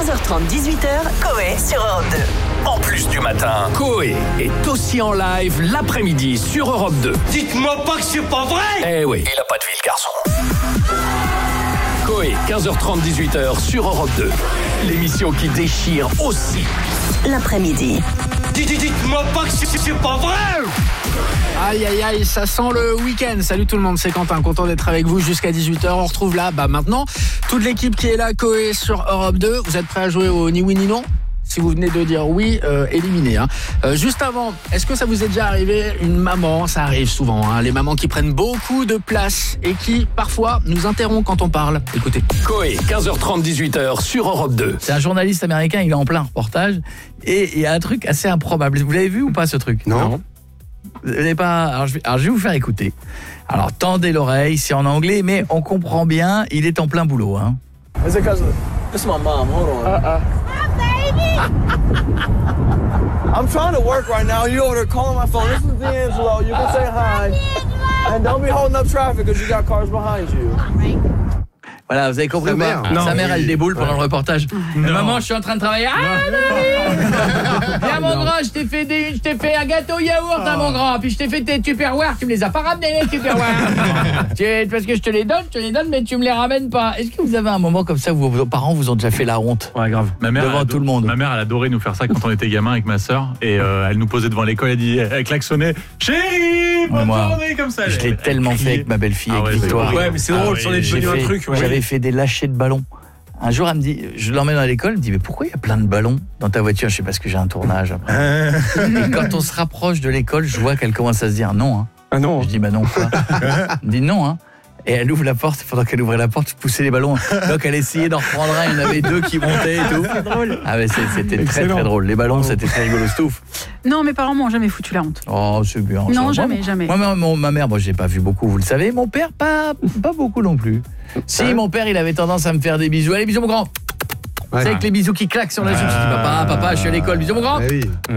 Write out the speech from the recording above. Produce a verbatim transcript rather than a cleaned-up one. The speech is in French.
quinze heures trente, dix-huit heures, Coé sur Europe deux. En plus du matin, Coé est aussi en live l'après-midi sur Europe deux. Dites-moi pas que c'est pas vrai! Eh oui, il a pas de vie, le garçon. Coé, quinze heures trente, dix-huit heures sur Europe deux. L'émission qui déchire aussi l'après-midi. Dites-moi pas que c'est, c'est pas vrai! Aïe aïe aïe, ça sent le week-end. Salut tout le monde, c'est Quentin, content d'être avec vous jusqu'à dix-huit heures. On retrouve là, bah maintenant, toute l'équipe qui est là, Coé sur Europe deux. Vous êtes prêts à jouer au ni oui ni non ? Si vous venez de dire oui, euh, éliminé. Hein. Euh, juste avant, est-ce que ça vous est déjà arrivé une maman ? Ça arrive souvent, hein, les mamans qui prennent beaucoup de place et qui, parfois, nous interrompent quand on parle. Écoutez. Coé, quinze heures trente, dixhuit heures sur Europe deux. C'est un journaliste américain, il est en plein reportage et il y a un truc assez improbable. Vous l'avez vu ou pas ce truc ? Non. Vous n'avez pas... Alors je, vais... Alors je vais vous faire écouter. Alors tendez l'oreille, c'est en anglais, mais on comprend bien, il est en plein boulot. Hein. Is it because it's my mom? Hold on. Uh-uh. I'm trying to work right now. You over there calling my phone. This is D'Angelo. You can say hi. And don't be holding up traffic because you got cars behind you. Voilà, vous avez compris. Sa mère, non, Sa mère, elle déboule ouais. pendant le reportage. Maman, je suis en train de travailler. Ah, non. Viens, mon grand, je t'ai fait, des, je t'ai fait un gâteau yaourt, hein, mon grand. Puis je t'ai fait tes tupperwares. Tu me les as pas ramenés, les tupperwares. Parce que je te les donne, je te les donne, mais tu me les ramènes pas. Est-ce que vous avez un moment comme ça où vos parents vous ont déjà fait la honte ? Ouais, grave. Ma mère, devant adore, tout le monde. Ma mère, elle adorait nous faire ça quand on était gamin avec ma sœur. Et euh, elle nous posait devant l'école, elle, dit, elle klaxonnait « Chérie, bonne moi, journée !» comme ça. Je elle, l'ai elle, tellement elle fait avec ma belle-fille, ah avec ouais, Victoire. Ouais, mais c'est drôle, ah c'en ouais, est devenu J'ai un fait- truc. Ouais. J'avais fait des lâchers de ballons. Un jour, elle me dit, je l'emmène à l'école, elle me dit, mais pourquoi il y a plein de ballons dans ta voiture ? Je sais pas, parce que j'ai un tournage après. Et quand on se rapproche de l'école, je vois qu'elle commence à se dire non. Hein. Ah non. Je dis, bah non, quoi ? Elle me dit non, hein. Et elle ouvre la porte, pendant qu'elle ouvrait la porte, je poussais les ballons. Donc elle essayait d'en reprendre un, il y en avait deux qui montaient et tout. C'est drôle. Ah mais c'est- c'était très Excellent. très drôle. Les ballons, c'était très rigolo, Stouff. Non, mes parents m'ont jamais foutu la honte. Oh, c'est bien. Non, ça. jamais, Moi, jamais. Moi, ma, mon- ma mère, moi, j'ai pas vu beaucoup, vous le savez. Mon père, pas, pas beaucoup non plus. Si, mon père, il avait tendance à me faire des bisous. Allez, bisous, mon grand. Ouais. C'est avec les bisous qui claquent sur la joue. Je dis, papa, papa, je suis à l'école. Bisous, mon grand. Ah oui.